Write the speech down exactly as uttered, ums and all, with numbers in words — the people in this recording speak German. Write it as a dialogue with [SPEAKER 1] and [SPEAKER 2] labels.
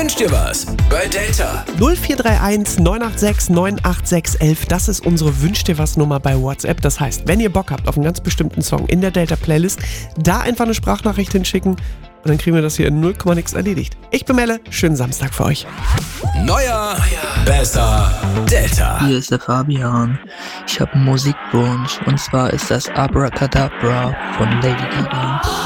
[SPEAKER 1] Wünsch dir was bei Delta.
[SPEAKER 2] null vier drei eins neun acht sechs neun acht sechs eins, das ist unsere Wünsch dir was Nummer bei WhatsApp. Das heißt, wenn ihr Bock habt auf einen ganz bestimmten Song in der Delta-Playlist, da einfach eine Sprachnachricht hinschicken und dann kriegen wir das hier in null Komma nix erledigt. Ich bin Melle, schönen Samstag für euch.
[SPEAKER 1] Neuer, besser, Delta.
[SPEAKER 3] Hier ist der Fabian. Ich habe einen Musikwunsch und zwar ist das Abracadabra von Lady Gaga.